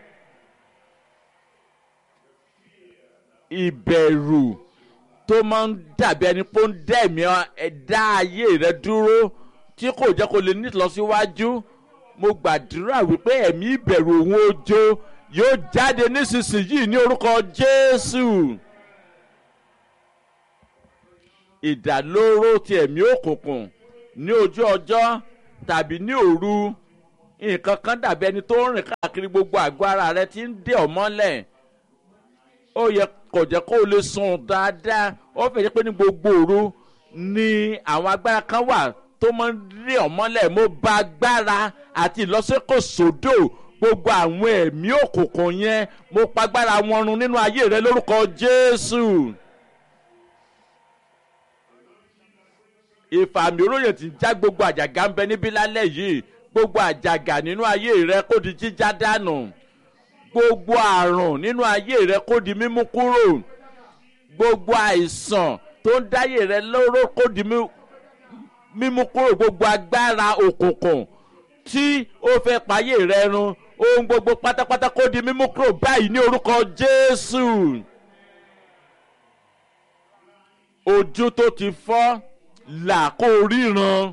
Ìbẹ̀rù tó máa ń dàbí ẹni pé ó ń dẹ̀mí ẹ̀dá ayé rẹ dúró tí kò jẹ́ kó lè ní ìlọsíwájú mo gbàdúrà wípé ẹ̀mí ìbẹ̀rù òun ojo yóò jáde nísinsìnyí ní orúkọ Jésù. ìdálóró ti ẹ̀mí òkùnkùn ní ojú ọjọ́ tàbí ní òru nǹkan kan dàbí ẹni tó ń rìn káàkiri gbogbo àgọ́ ara rẹ tí ń dè ọ́ mọ́lẹ̀ ó yẹ kó jẹ́ kó o lè sùn dáadáa ó fẹ́ jẹ́ pé ní gbogbo òru ni àwọn agbára kan wà tó máa ń dè ọ́ mọ́lẹ̀ mo bà agbára àti ìlọsókòsódò gbogbo àwọn ẹ̀mí òkùnkùn yẹn mo pa agbára wọn run nínú ayé rẹ lórúkọ Jésù. ìfàmì olóyè tí ń já gbogbo àjàgà ń bẹ níbí lálẹ́ yìí gbogbo àjàgà nínú ayé rẹ kó di jíjá dànù gbogbo àrùn nínú ayé rẹ kó di mímú kúrò gbogbo àìsàn tó ń dáyé rẹ lóró kó di mímú kúrò gbogbo agbára òkùnkùn tí ó fẹ́ payé rẹ run ohun gbogbo pátápátá kó di mímú kúrò báyìí ní orúkọ Jésù. ojú tó ti fọ́ là kó ríran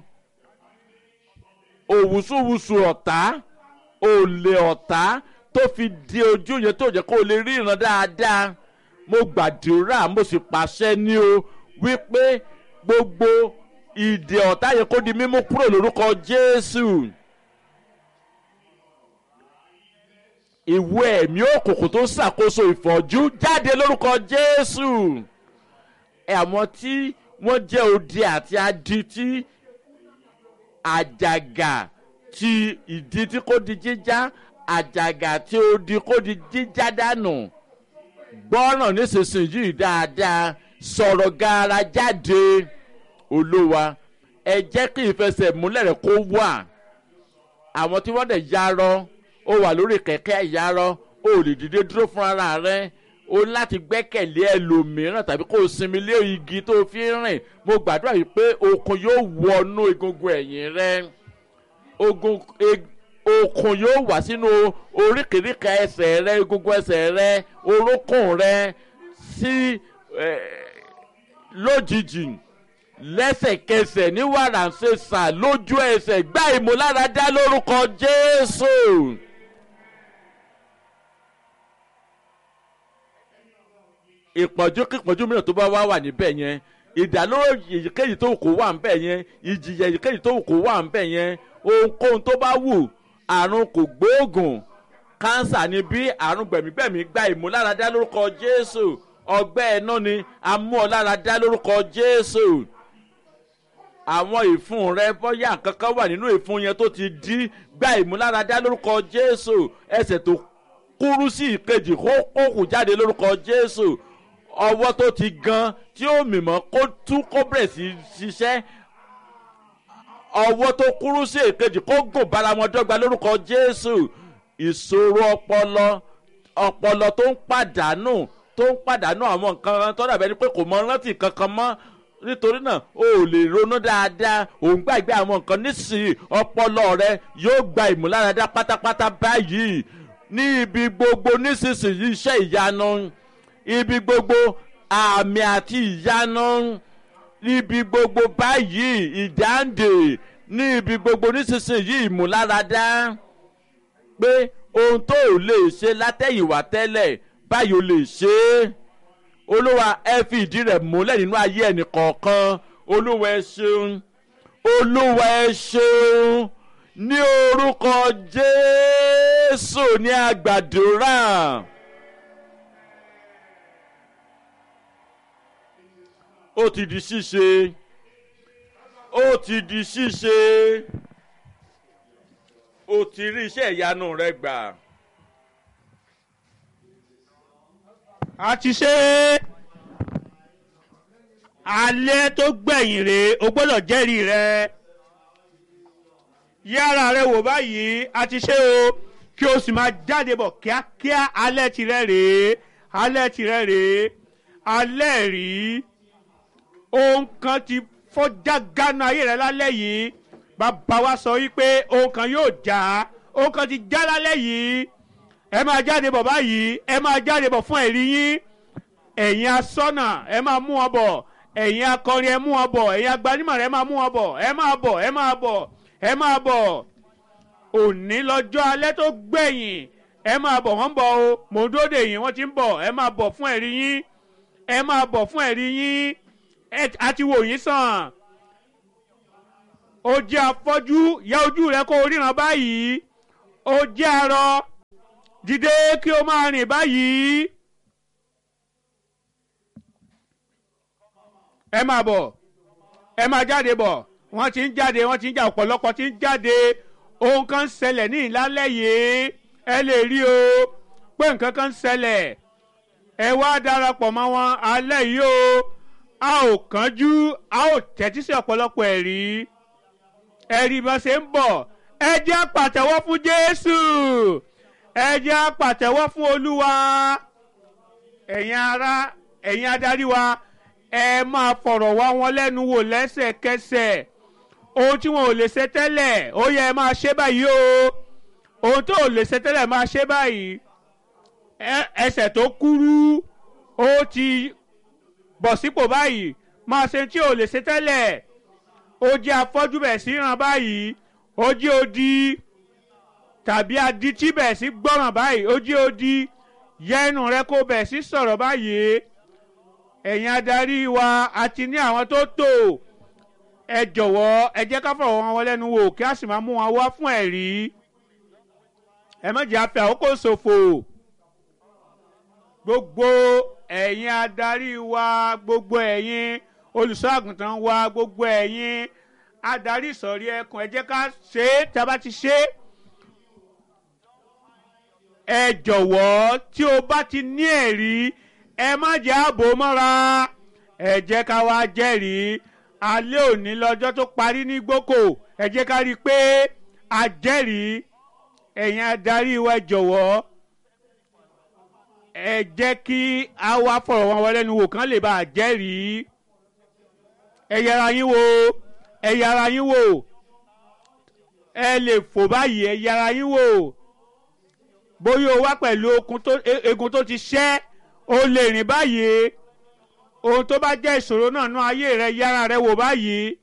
òwúsùwùsù ọ̀tá olè ọ̀tá tó fi di ojú yẹn tó jẹ́ kó lè ríran dáadáa mo gbàdúrà mo sì pàṣẹ ní o wípé gbogbo ìdè ọ̀tá yẹn kó di mímú kúrò lórúkọ Jésù. ìwé ẹ̀mí òkùnkùn tó ń ṣàkóso ìfọ́jú jáde lórúkọ Jésù. àwọn tí wọ́n jẹ́ odi àti adití àjàgà tí ìdí tí kò di jíjá àjàgà tí odi kò di jíjá dànù gbọ́ràn nísinsìnyí dáadáa sọ̀rọ̀ gaara jáde Olúwa ẹ jẹ́ kí ìfẹsẹ̀múlẹ̀ rẹ̀ kó wà àwọn tí wọ́n dẹ̀ yarọ ó wà lórí kẹ̀kẹ́ ìyarọ ó lè dìde dúró fún ara rẹ̀ o láti gbẹ́kẹ̀lé ẹlòmíràn tàbí kó o sinmi lé igi tó fi ń rìn mo gbàdúrà yìí pé okun yóò wọnú egungun ẹ̀yìn rẹ okun yóò wá sínú oríkèéríkèé ẹsẹ̀ rẹ egungun ẹsẹ̀ rẹ orókùn rẹ sí lójijì lẹ́sẹ̀kẹsẹ̀ ní wàràǹṣeṣà lójú ẹsẹ̀ gbá ìmúláradá lórúkọ Jésù. ìpọ́njú kípọ́njú mìíràn tó bá wá wà níbẹ̀ yẹn ìdálóró èyíkéyìí tó kó wà níbẹ̀ yẹn ìjìyà èyíkéyìí tó kó wà níbẹ̀ yẹn ohunkóhun tó bá wù àrùn kò gbóògùn kánsà ni bí àrùn gbẹ̀mígbẹ̀mí gba ìmúláradá lórúkọ Jésù ọgbẹ́ ẹ̀nà ni amúọláradá lórúkọ Jésù àwọn ìfun rẹ bóyá kankan wà nínú ìfun yẹn tó ti dí gba ìmúláradá lórúkọ Jésù ẹsẹ̀ tó kúrú sí ìkejì kó kókù jáde lórúkọ Jésù ọwọ́ tó ti gan tí ó mìmọ́ kó tú kó bẹ̀rẹ̀ sí ṣiṣẹ́ ọwọ́ tó kúrú sí èkejì kó gùn bára wọn dọ́gba lórúkọ Jésù ìṣòro ọpọlọ ọpọlọ tó ń pàdánù tó ń pàdánù àwọn nǹkan tó dàbẹ́ ni pé kò mọ rántí kankan mọ́ nítorí náà o ò lè ronú dáadáa ò ń gbàgbé àwọn nǹkan nísìnyí ọpọlọ rẹ yóò gba ìmúláradá pátápátá báyìí ní ibi gbogbo nísinsìnyí iṣẹ́ ìyanu ibi gbogbo àmì àti ìyanu níbi gbogbo báyìí ìdáǹdè ní ibi gbogbo nísinsìnyí ìmúláradá pé ohun tó ò lè ṣe látẹ̀yìnwá tẹ́lẹ̀ báyìí ó lè ṣe é Olúwa ẹ fi ìdí rẹ̀ múlẹ̀ nínú ayé ẹnì kọ̀ọ̀kan Olúwa ẹ ṣeun Olúwa ẹ ṣeun ní orúkọ Jésù ní àgbàdúrà. ó ti di ṣíṣe ó ti di ṣíṣe ó ti rí iṣẹ́ ìyanu rẹ gbà. a ti ṣe é alẹ́ tó gbẹ̀yìn rèé o gbọ́dọ̀ jẹ́rìí rẹ yára rẹ wò báyìí a ti ṣe o kí o sì máa jáde bọ̀ kíákíá alẹ́ tirẹ̀ rèé alẹ́ tirẹ̀ rèé alẹ́ rí ohun kan ti fọ́jà gánà ayé rẹ lálẹ́ yìí bàbá wa sọ wípé ohun kan yóò já ohun kan ti já lálẹ́ yìí ẹ máa jáde bọ̀ báyìí ẹ máa jáde bọ̀ fún ẹ̀rí yín ẹ̀yin asọ́nà ẹ máa mú wọn bọ̀ ẹ̀yin akọrin ẹ mú wọn bọ̀ ẹ̀yin agbanimọ̀ ẹ máa mú wọn bọ̀ ẹ máa bọ̀ ẹ máa bọ̀ ẹ máa bọ̀ òní lọ́jọ́ alẹ́ tó gbẹ̀yìn ẹ máa bọ̀ wọ́n bọ̀ o mò ń dóde yìí wọ́n ti ń bọ̀ ẹ máa bọ̀ fún ẹ̀rí yín ẹ máa bọ̀ fún ẹ̀rí yín àti wò yín sàn. Ó jẹ́ afọ́jú, yẹ ojú rẹ kó ríran báyìí. Ó jẹ́ arọ, dìde kí o máa rìn báyìí. Ẹ máa bọ̀, ẹ máa jáde bọ̀. Wọ́n ti ń jáde, wọ́n ti ń jà, ọ̀pọ̀lọpọ̀ ti ń jáde. Ohun kan ń ṣẹlẹ̀ ní ìlálẹ́ yìí. Ẹ lè rí o pé nǹkan kan ń ṣẹlẹ̀. Ẹ wá darapọ̀ mọ́ wọn alẹ́ yìí o. A ò kánjú, a ò tẹ́tí sí ọ̀pọ̀lọpọ̀ ẹ̀rí. Ẹ̀rí bá ṣe ń bọ̀. Ẹ jẹ́ pàtẹ́wọ́ fún Jésù. Ẹ jẹ́ pàtẹ́wọ́ fún Olúwa. Ẹ̀yin ará, ẹ̀yin adarí wa, ẹ máa fọ̀rọ̀ wá wọn lẹ́nu wò lẹ́sẹ̀kẹsẹ̀. Ohun tí wọn ò lè ṣe tẹ́lẹ̀, ó yẹ ẹ máa ṣe báyìí o. Ohun tó ò lè ṣe tẹ́lẹ̀ máa ṣe báyìí. Ẹsẹ̀ tó kúrú, ó ti bọ̀ sípò báyìí. Máa ṣe tí ò lè ṣe tẹ́lẹ̀. Ó jẹ́ afọ́jú bẹ̀ sí ràn báyìí. Ó jẹ́ odi tàbí adití bẹ̀ sí gbọ́ràn báyìí. Ó jẹ́ odi yẹ ẹnu rẹ kó bẹ̀ sí sọ̀rọ̀ báyìí. Ẹ̀yin adarí wa àti ní àwọn tó tò, ẹ jọ̀wọ́ ẹ jẹ́ ká fọ̀rọ̀ wọn lẹ́nu wò kí a sì máa mú wọn wá fún ẹ̀rí. Ẹ má jẹ́ a fi àkókò ṣòfò. Gbogbo ẹ̀yin adarí wa, gbogbo ẹ̀yin olùṣọ́ àgùntàn wa, gbogbo ẹ̀yin adarí ìsọ̀rí ẹkùn, ẹ jẹ́ ká ṣe é tí a bá ti ṣe é. Ẹ jọ̀wọ́ tí o bá ti ní ẹ̀rí, ẹ má jẹ́ àbò mọ́ra. Ẹ jẹ́ ká wá jẹ́rìí. Alẹ́ òní lọ́jọ́ tó parí ní gboko. Ẹ jẹ́ ká rí i pé a jẹ́rìí. Ẹ̀yin adarí wa jọ̀wọ́. Ẹ jẹ́ kí a wá fọ̀rọ̀ wọn wọlé nu wò kán lè bá a jẹ́rìí. Ẹ yẹra yín wò. Ẹ yẹra yín wò. Ẹ lè fò báyìí. Ẹ yẹra yín wò. Bóyá o wá pẹ̀lú egun tó ti ṣẹ́, o lè rìn báyìí. Ohun tó bá jẹ́ ìṣòro náà nú ayé rẹ, yára rẹ wò báyìí.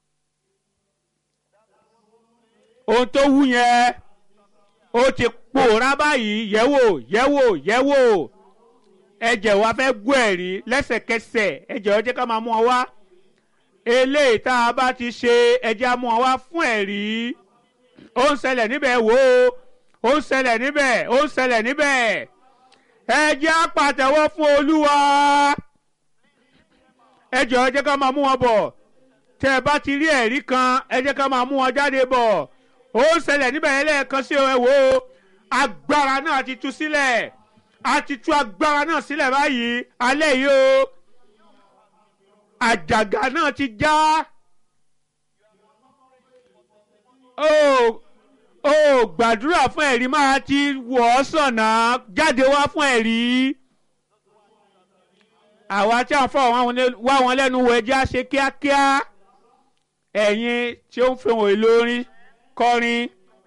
Ohun tó wú yẹn, ó ti pòórá báyìí. Yẹ̀wò yẹ̀wò yẹ̀wò. Ẹ̀jẹ̀ wa fẹ́ gbọ́ ẹ̀rí lẹ́sẹ̀kẹsẹ̀. Ẹ̀jẹ̀ ó jẹ́ ká máa mú ọ wá. Eléyìí tá a bá ti ṣe, ẹ̀jẹ̀ á mú ọ wá fún ẹ̀rí. Ó ń ṣẹlẹ̀ níbẹ̀ wò ó. Ó ń ṣẹlẹ̀ níbẹ̀. Ó ń ṣẹlẹ̀ níbẹ̀. Ẹ jẹ́ á pàtẹ́wọ́ fún Olúwa. Ẹ jọ̀ọ́ ẹ jẹ́ ká máa mú wọn bọ̀. Tẹ́ ẹ bá ti rí ẹ̀rí kan, ẹ jẹ́ ká máa mú wọn jáde bọ̀. Ó ń ṣẹlẹ̀ níbẹ̀ yẹn lẹ́ẹ̀kan sí ẹ wò ó. Agbára náà ti tú sílẹ̀. A ti tú agbára náà sílẹ̀ báyìí. Alẹ́ yìí o. Àjàgà náà ti já. Ó ó gbàdúrà fún ẹ̀rí máa ti wọ̀ ọ́ sọ̀nà. Jáde wá fún ẹ̀rí. Àwa tí a ń fọ̀ wá wọn lẹ́nu wò ẹjẹ́ á ṣe kíákíá. Ẹ̀yin tí ó ń fi ohun èlò orin kọrin.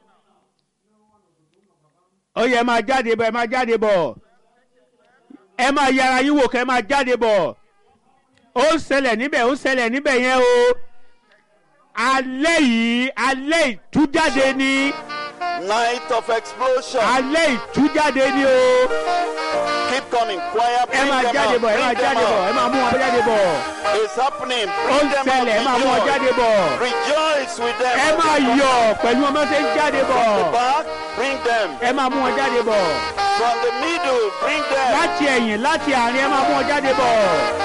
Ó yẹ ẹ máa jáde bọ̀, ẹ máa jáde bọ̀. Ẹ máa yára yín wò kẹ́ ẹ máa jáde bọ̀. Ó ń ṣẹlẹ̀ níbẹ̀, ó ń ṣẹlẹ̀ níbẹ̀ yẹn o. Alẹ́ yìí, alẹ́ ìtújáde ni. Night of explosion. Alẹ́ ìtújáde ni o. Keep coming. Choir, Ẹ bring máa them jáde out. bọ̀, ẹ máa Bring them jáde bọ̀, ẹ out. máa mú wọn jáde bọ̀. It's happening. Ó Bring ń them ṣẹlẹ̀, ẹ máa mú wọn out. jáde bọ̀. Rejoice with them. Ẹ máa yọ̀ pẹ̀lú ọmọ tí ń jáde bọ̀. From the back, bring them. Ẹ máa mú wọn jáde bọ̀. From the middle, bring them. Láti ẹ̀yìn, láti àárín, ẹ máa mú wọn jáde bọ̀.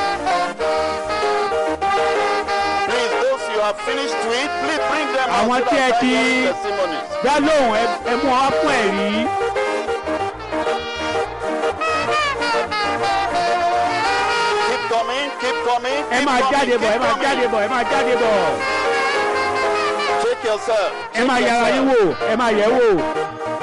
Please, those you have finished with, please bring them out. Àwọn so tí ẹ that I ti can hear testimonies. dá lóhùn, ẹ- ẹ mú wọn wá fún ẹ̀rí. Keep coming, keep coming. Ẹ keep máa coming, jáde bọ̀, ẹ keep máa coming. jáde bọ̀, ẹ máa jáde bọ̀. Check yourself. Ẹ máa Check yára yourself. yín wò, ẹ máa yẹ̀ wò.